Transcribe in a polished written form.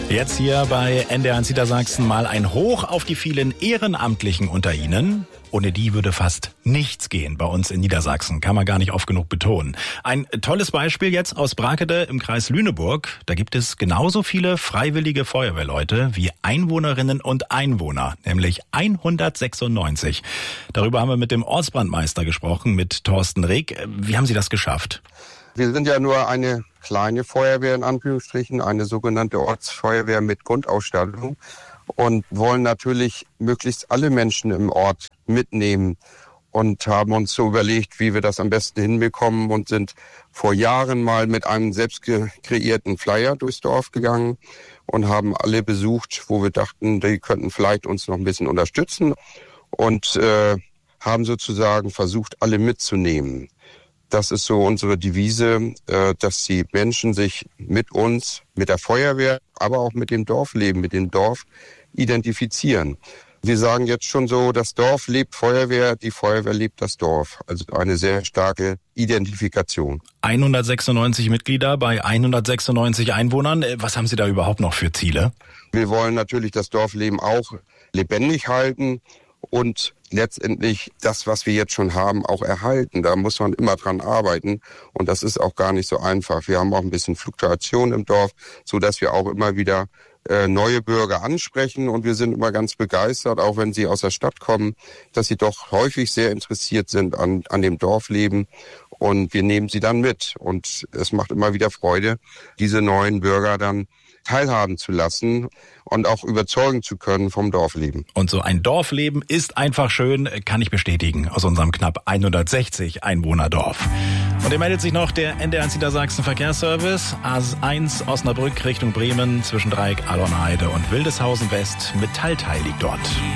Jetzt hier bei NDR1 Niedersachsen mal ein Hoch auf die vielen Ehrenamtlichen unter Ihnen. Ohne die würde fast nichts gehen bei uns in Niedersachsen, kann man gar nicht oft genug betonen. Ein tolles Beispiel jetzt aus Brakede im Kreis Lüneburg. Da gibt es genauso viele freiwillige Feuerwehrleute wie Einwohnerinnen und Einwohner, nämlich 196. Darüber haben wir mit dem Ortsbrandmeister gesprochen, mit Thorsten Reg. Wie haben Sie das geschafft? Wir sind ja nur eine kleine Feuerwehr in Anführungsstrichen, eine sogenannte Ortsfeuerwehr mit Grundausstattung und wollen natürlich möglichst alle Menschen im Ort mitnehmen und haben uns so überlegt, wie wir das am besten hinbekommen und sind vor Jahren mal mit einem selbst kreierten Flyer durchs Dorf gegangen und haben alle besucht, wo wir dachten, die könnten vielleicht uns noch ein bisschen unterstützen und haben sozusagen versucht, alle mitzunehmen. Das ist so unsere Devise, dass die Menschen sich mit uns, mit der Feuerwehr, aber auch mit dem Dorfleben, mit dem Dorf identifizieren. Wir sagen jetzt schon so, das Dorf lebt Feuerwehr, die Feuerwehr lebt das Dorf. Also eine sehr starke Identifikation. 196 Mitglieder bei 196 Einwohnern. Was haben Sie da überhaupt noch für Ziele? Wir wollen natürlich das Dorfleben auch lebendig halten und letztendlich das, was wir jetzt schon haben, auch erhalten. Da muss man immer dran arbeiten und das ist auch gar nicht so einfach. Wir haben auch ein bisschen Fluktuation im Dorf, so dass wir auch immer wieder neue Bürger ansprechen und wir sind immer ganz begeistert, auch wenn sie aus der Stadt kommen, dass sie doch häufig sehr interessiert sind an dem Dorfleben und wir nehmen sie dann mit und es macht immer wieder Freude, diese neuen Bürger dann teilhaben zu lassen und auch überzeugen zu können vom Dorfleben. Und so ein Dorfleben ist einfach schön, kann ich bestätigen, aus unserem knapp 160 Einwohnerdorf. Und hier meldet sich noch der NDR1 Niedersachsen Verkehrsservice. A1 Osnabrück Richtung Bremen zwischen Dreieck, Alonheide und Wildeshausen West. Metallteil liegt dort.